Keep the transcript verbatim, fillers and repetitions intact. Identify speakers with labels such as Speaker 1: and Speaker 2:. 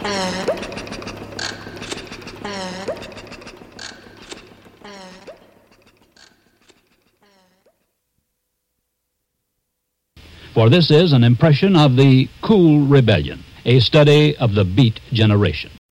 Speaker 1: For this is an impression of the Cool Rebellion, a study of the Beat generation.